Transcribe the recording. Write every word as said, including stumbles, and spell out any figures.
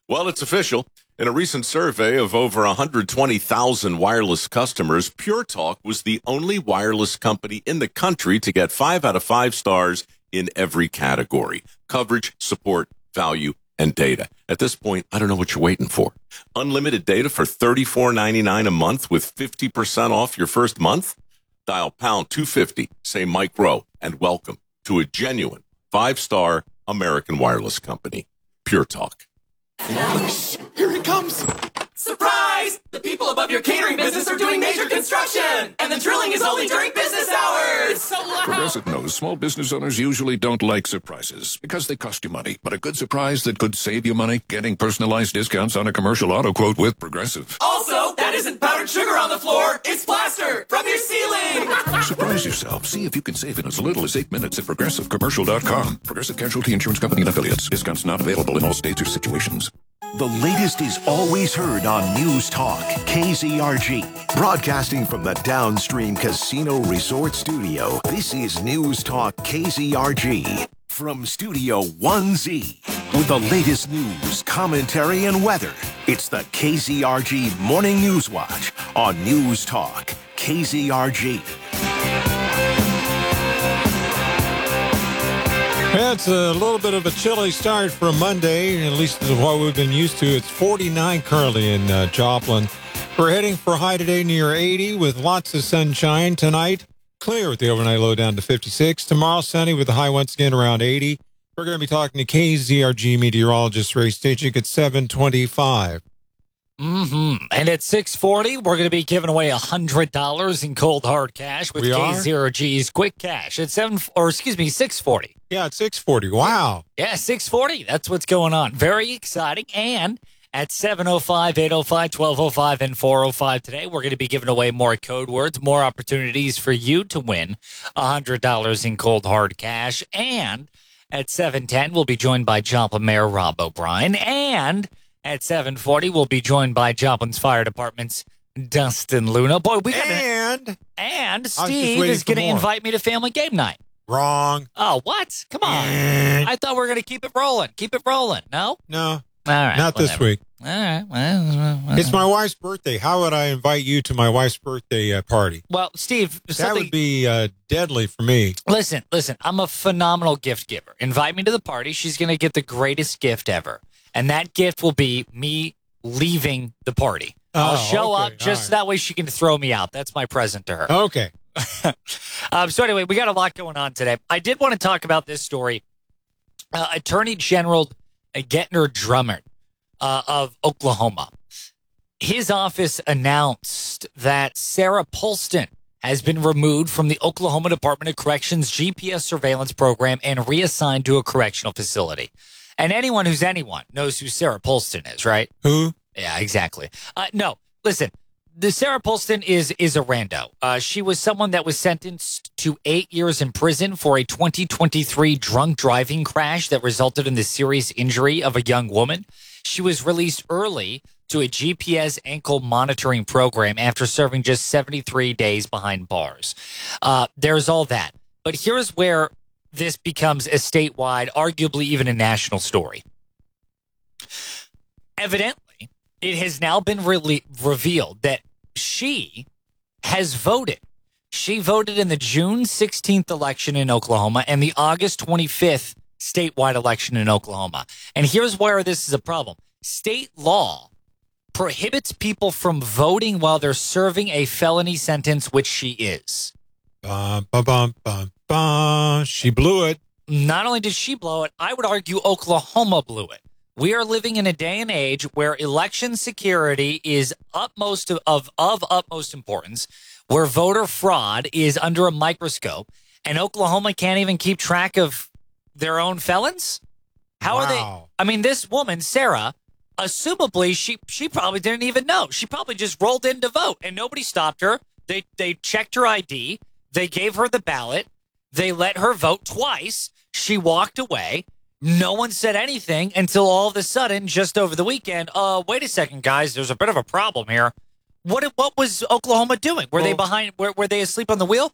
Well, it's official. In a recent survey of over one hundred twenty thousand wireless customers, Pure Talk was the only wireless company in the country to get five out of five stars in every category: coverage, support, value, and data. At this point, I don't know what you're waiting for. Unlimited data for thirty-four ninety-nine a month with fifty percent off your first month? Dial pound two fifty, say Mike Rowe, and welcome to a genuine five-star American wireless company, Pure Talk. Here it comes! Surprise! The people above your catering business are doing major construction! And the drilling is only during business hours! It's so loud! Progressive knows small business owners usually don't like surprises because they cost you money. But a good surprise that could save you money, getting personalized discounts on a commercial auto quote with Progressive. Also, that isn't powdered sugar on the floor, it's plaster from your ceiling! Surprise yourself. See if you can save in as little as eight minutes at progressive commercial dot com. Progressive Casualty Insurance Company and Affiliates. Discounts not available in all states or situations. The latest is always heard on News Talk, K Z R G. Broadcasting from the Downstream Casino Resort Studio, this is News Talk K Z R G. From Studio one Z, with the latest news, commentary, and weather, it's the K Z R G Morning News Watch on News Talk K Z R G. Yeah, it's a little bit of a chilly start for Monday, at least what we've been used to. It's forty-nine currently in uh, Joplin. We're heading for a high today near eighty with lots of sunshine. Tonight, clear with the overnight low down to fifty-six. Tomorrow, sunny with the high once again around eighty. We're going to be talking to K Z R G meteorologist Ray Stachik at seven twenty-five. Mm-hmm. And at six forty, we're going to be giving away one hundred dollars in cold hard cash with We K are? Z R G's Quick Cash at seven, or excuse me, six forty. Yeah, it's six forty. Wow. Yeah, six forty. That's what's going on. Very exciting. And at seven oh five, eight oh five, twelve oh five, and four oh five today, we're going to be giving away more code words, more opportunities for you to win one hundred dollars in cold hard cash. And at seven ten, we'll be joined by Joplin Mayor Rob O'Brien. And at seven forty, we'll be joined by Joplin's Fire Department's Dustin Luna. Boy, we got And an, and just Steve waiting is for going to more. invite me to family game night. wrong. Oh, what? Come on. I thought we were going to keep it rolling. Keep it rolling. No? No, All right. not this whatever. week. All right. Well, well, It's my wife's birthday. How would I invite you to my wife's birthday uh, party? well, Steve, That something, would be uh, deadly for me. listen, listen. I'm a phenomenal gift giver. Invite me to the party. She's going to get the greatest gift ever. And that gift will be me leaving the party. I'll Oh, show okay. up just All right. that way she can throw me out. That's my present to her. Okay. um, so anyway, we got a lot going on today. I did want to talk about this story. Uh, Attorney General Gettner Drummond uh, of Oklahoma. His office announced that Sarah Polston has been removed from the Oklahoma Department of Corrections G P S surveillance program and reassigned to a correctional facility. And anyone who's anyone knows who Sarah Polston is, right? Who? Yeah, exactly. Uh, no, listen, the Sarah Polston is is a rando. Uh, she was someone that was sentenced to eight years in prison for a twenty twenty-three drunk driving crash that resulted in the serious injury of a young woman. She was released early to a G P S ankle monitoring program after serving just seventy-three days behind bars. Uh, there's all that. But here's where this becomes a statewide, arguably even a national story. Evidently, it has now been really revealed that she has voted. She voted in the June sixteenth election in Oklahoma and the August twenty-fifth statewide election in Oklahoma. And here's where this is a problem. State law prohibits people from voting while they're serving a felony sentence, which she is. Bum, bum, bum, bum, bum. She blew it. Not only did she blow it, I would argue Oklahoma blew it. We are living in a day and age where election security is utmost of, of, of utmost importance, where voter fraud is under a microscope, and Oklahoma can't even keep track of their own felons? How are they? Wow. I mean, this woman, Sarah, assumably, she she probably didn't even know. She probably just rolled in to vote, and nobody stopped her. They They checked her I D. They gave her the ballot. They let her vote twice. She walked away. No one said anything until all of a sudden, just over the weekend, uh, wait a second, guys, there's a bit of a problem here. What what was Oklahoma doing? Were they Well- behind? Were, were they asleep on the wheel?